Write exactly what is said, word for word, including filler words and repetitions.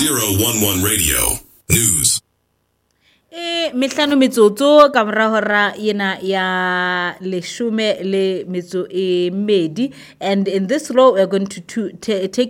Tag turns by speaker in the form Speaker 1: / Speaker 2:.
Speaker 1: zero one one Radio News.
Speaker 2: E mehlano metsotso ka mora hora yena ya leshume le metso e medi, and in this row we're going to, to take